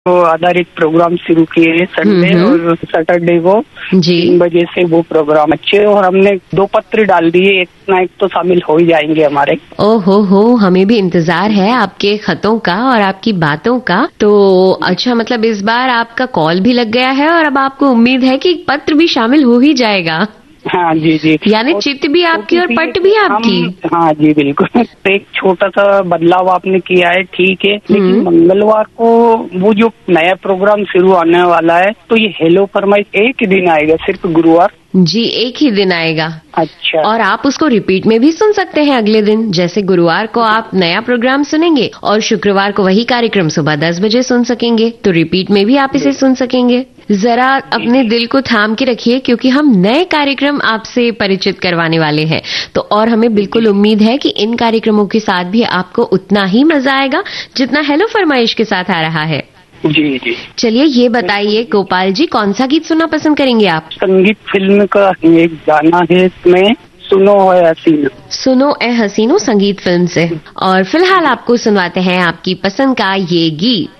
तो आधारित प्रोग्राम शुरू किए हैं संडे और सैटरडे को 3 बजे से वो प्रोग्राम अच्छे। और हमने 2 पत्र डाल दिए, एक ना एक तो शामिल हो ही जाएंगे हमारे। हो हमें भी इंतजार है आपके खतों का और आपकी बातों का। तो अच्छा, मतलब इस बार आपका कॉल भी लग गया है और अब आपको उम्मीद है कि पत्र भी शामिल हो ही जाएगा। हाँ जी। यानी चिट भी आपकी और पट भी आपकी। हाँ जी बिल्कुल। एक छोटा सा बदलाव आपने किया है, ठीक है, लेकिन मंगलवार को वो जो नया प्रोग्राम शुरू होने वाला है, तो ये हेलो फरमाइश एक ही दिन आएगा, सिर्फ गुरुवार? जी, एक ही दिन आएगा। अच्छा। और आप उसको रिपीट में भी सुन सकते हैं अगले दिन। जैसे गुरुवार को आप नया प्रोग्राम सुनेंगे और शुक्रवार को वही कार्यक्रम सुबह 10 बजे सुन सकेंगे, तो रिपीट में भी आप इसे सुन सकेंगे। जरा अपने दिल को थाम के रखिए, क्योंकि हम नए कार्यक्रम आपसे परिचित करवाने वाले हैं। तो और हमें बिल्कुल उम्मीद है कि इन कार्यक्रमों के साथ भी आपको उतना ही मजा आएगा जितना हेलो फरमाइश के साथ आ रहा है। जी। चलिए ये बताइए गोपाल जी, कौन सा गीत सुनना पसंद करेंगे आप? संगीत फिल्म का एक गाना है, इसमें सुनो ए हसीनो। सुनो ए हसीनो संगीत फिल्म से। और फिलहाल आपको सुनवाते हैं आपकी पसंद का ये गीत।